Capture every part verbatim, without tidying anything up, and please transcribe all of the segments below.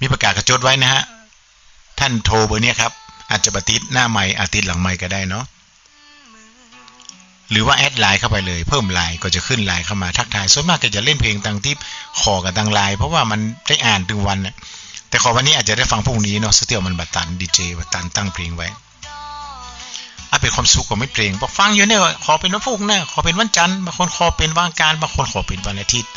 มีประกาศกระจดไว้นะฮะท่านโทรเบอร์นี้ครับอาจจะประติดหน้าไมค์อาทิตย์หลังไมค์ก็ได้เนาะหรือว่าแอดไลน์เข้าไปเลยเพิ่มไลน์ก็จะขึ้นไลน์เข้ามาทักทายส่วนมากก็จะเล่นเพลงต่างที่ขอกับทางไลน์เพราะว่ามันได้อ่านถึงวันน่ะแต่ขอวันนี้อาจจะได้ฟังพรุ่งนี้เนาะสเตียวมันบัดตันดีเจบัดตันตั้งเพลงไว้อ่ะเป็นความสุขของไม่เพลงพอฟังอยู่เนี่ยขอเป็นวันพุธนะขอเป็นวันจันทร์บางคนขอเป็นวันอังคารบางคนขอเป็นวันอาทิตย์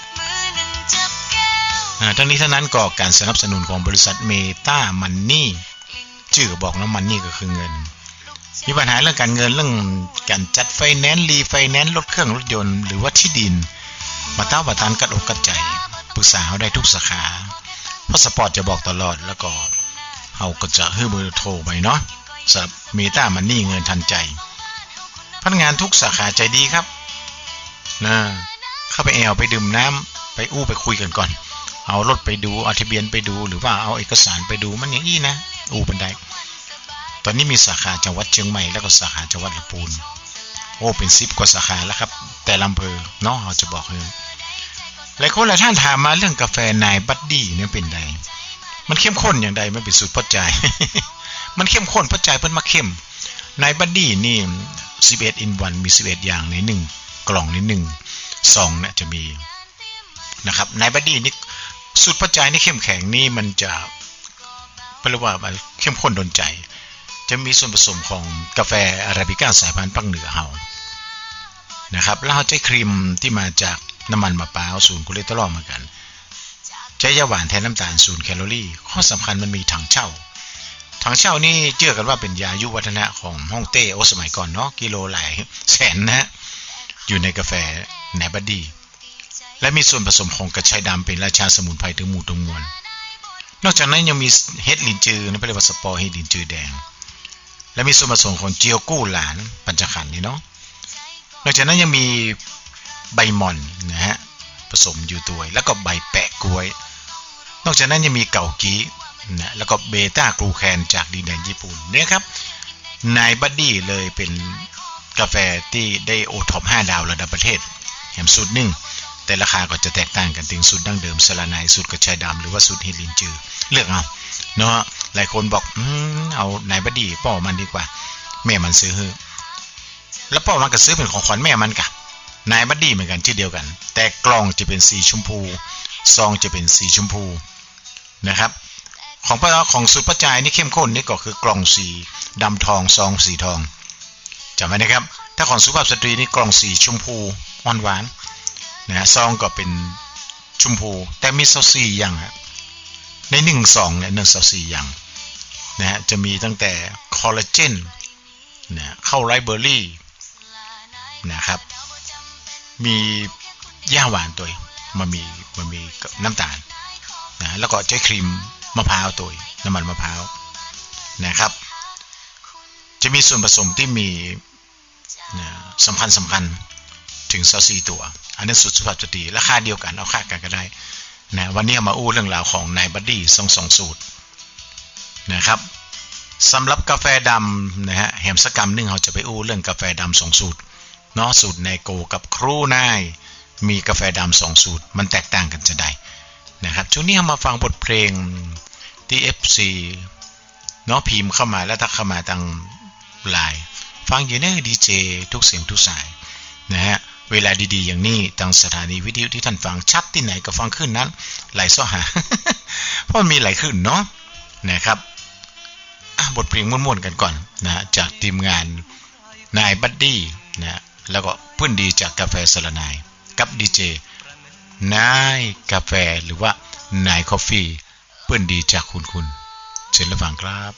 ทั้งนี้ทั้งนั้นก็การสนับสนุนของบริษัทเมตามันนี่ชื่อก็บอกนะมันนี่ก็คือเงินมีปัญหาเรื่องการเงินเรื่องการจัดไฟแนนซ์รีไฟแนนซ์รถเครื่องรถยนต์หรือว่าที่ดินมาต้าบัดตันกัดอกกัดใจปรึกษาเขาได้ทุกสาขาเพราะสปอร์ตจะบอกตลอดแล้วก็เขาก็จะให้เบอร์โทรไปเนาะสำหรับเมตามันนี่เงินทันใจพนักงานทุกสาขาใจดีครับนะเข้าไปแอลไปดื่มน้ำไปอู้ไปคุยกันก่อนเอารถไปดูเอาทะเบียนไปดูหรือว่าเอาเอกสารไปดูมันอย่างอี้นะอู้บันไดตอนนี้มีสาขาจังหวัดเชียงใหม่แล้วก็สาขาจังหวัดลำพูนโอ้เป็นสิบกว่าสาขาแล้วครับแต่ลำเพอเนาะเราจะบอกเลยหลายคนหลายท่านถามมาเรื่องกาแฟนายบัดดี้เนี่ยเป็นไงมันเข้มข้นอย่างใดมันเป็นสูตรพอใจ มันเข้มข้นพอใจเพิ่นมาเข้มนายบัดดี้นี่สิบเอ็ด in วันมีสิบเอ็ดอย่างในหนึ่งกล่องในหนึ่งซองเนี่ยจะมีนะครับนายบัดดี้นี่สูตรพอใจนี่เข้มแข็งนี่มันจะเรียกว่าเข้มข้นโดนใจจะมีส่วนผสมของกาแฟอาราบิก้าสายพันธุ์ภาคเหนือเฮานะครับแล้วใช้ครีมที่มาจากน้ำมันมะพร้าวศูนย์คอเลสเตอรอลเหมือนกันใช้ยาหวานแทนน้ำตาลศูนย์แคลอรี่ข้อสำคัญมันมีถังเช่าถังเช่านี่เชื่อกันว่าเป็นยายุวัฒนะของฮ่องเต้โอสมัยก่อนเนาะกิโลหลายแสนนะอยู่ในกาแฟแนบัดดี้และมีส่วนผสมของกระชายดำเป็นราชาสมุนไพรถึงหมู่ถึงมวลนอกจากนั้นยังมีเห็ดลินจือนั่นเรียกว่าสปอร์เห็ดลินจือแดงและมีส่วนผสมของเจียวกู้หลานปัญจขันธ์นี่เนาะนอกจากนั้นยังมีใบหม่อนนะฮะผสมอยู่ด้วยแล้วก็ใบแปะกล้วยนอกจากนั้นยังมีเกากีนะแล้วก็เบต้ากลูแคนจากดินแดนญี่ปุ่นเนี่ยครับนายบัดดี้เลยเป็นกาแฟที่ได้โอท็อปห้าดาวระดับประเทศแถมสูตรหนึ่งแต่ราคาก็จะแตกต่างกันถึงสูตรดั้งเดิมสลาไนสูตรกระชายดำหรือว่าสูตรเฮลินจือเลือกเอาเนาะหลายคนบอกอืมเอานายบัดดี้ป้อมันดีกว่าแม่มันซื้อฮื้อแล้วป้อมันก็ซื้อเป็นของขวัญแม่มันกะนายบัดดี้เหมือนกันชื่อเดียวกันแต่กล่องจะเป็นสีชมพูซองจะเป็นสีชมพูนะครับของป้าของสูตรป้าจายนี่เข้มข้นนี่ก็คือกล่องสีดำทองซองสีทองจำไว้นะครับถ้าของสุภาพสตรีนี่กล่องสีชมพูหวานหวานนะซองก็เป็นชมพูแต่มีซอสสี่อย่างฮะในหนึ่งซองเนี่ยหนึ่งซอสสี่อย่างนะฮะจะมีตั้งแต่คอลลาเจนนะเข้าไรเบอร์รี่นะครับมีย่าหวานตัวมันมีมันมีน้ำตาลนะแล้วก็ใช้ครีมมะพร้าวตัวน้ำมันมะพร้าวนะครับจะมีส่วนผสมที่มีนะสำคัญสำคัญถึงซอสสี่ตัวอันนี้สุดสุภาพสตรีราคาเดียวกันเอาค่ากันก็ได้นะวันนี้มาอู้เรื่องราวของนายบัดดี้สองสองสูตรนะครับสำหรับกาแฟดำนะฮะแฮมสกัมนึงเราจะไปอู้เรื่องกาแฟดำสองสูตรเนาะสูตรไนโกกับครูนายมีกาแฟดำสองสูตรมันแตกต่างกันจะได้นะครับช่วงนี้มาฟังบทเพลงที่ เอฟ ซี เนาะพิมพ์เข้ามาแล้วถ้าเข้ามาทางไลน์ฟังอยู่เนี่ยดีเจทุกเสียงทุกสายนะฮะเวลาดีๆอย่างนี้ทางสถานีวิทยุที่ท่านฟังชัดที่ไหนก็ฟังขึ้นนั้นไหลซ้อหา เพราะมีไหลขึ้นเนาะนะครับบทเพลงม่วนๆกันก่อนนะจากทีมงานนายบัดดี้นะแล้วก็เพื่อนดีจากกาแฟสลานายกับดีเจนายกาแฟหรือว่านายคอฟฟี่เพื่อนดีจากคุณคุณเชิญรับฟังครับ